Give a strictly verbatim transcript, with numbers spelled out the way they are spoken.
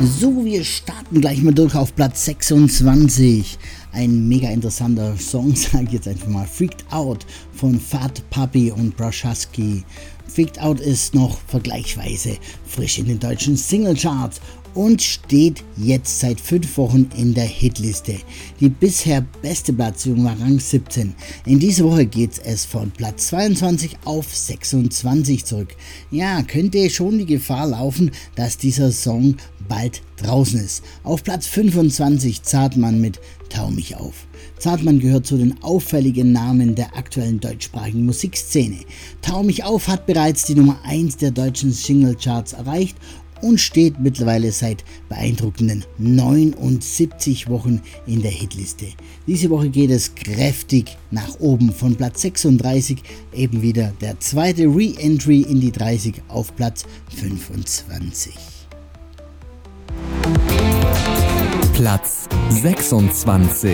So, wir starten gleich mal durch auf Platz sechsundzwanzig. Ein mega interessanter Song, sage ich jetzt einfach mal. Freaked Out von Fat Puppy und Prochaska. Freaked Out ist noch vergleichsweise frisch in den deutschen Singlecharts und steht jetzt seit fünf Wochen in der Hitliste. Die bisher beste Platzierung war Rang siebzehn. In dieser Woche geht es von Platz zweiundzwanzig auf sechsundzwanzig zurück. Ja, könnte schon die Gefahr laufen, dass dieser Song bald draußen ist. Auf Platz fünfundzwanzig Zartmann mit Tau mich auf. Zartmann gehört zu den auffälligen Namen der aktuellen deutschsprachigen Musikszene. Tau mich auf hat bereits die Nummer eins der deutschen Singlecharts erreicht und steht mittlerweile seit beeindruckenden neunundsiebzig Wochen in der Hitliste. Diese Woche geht es kräftig nach oben von Platz sechsunddreißig, eben wieder der zweite Re-Entry in die dreißig auf Platz fünfundzwanzig. Platz sechsundzwanzig.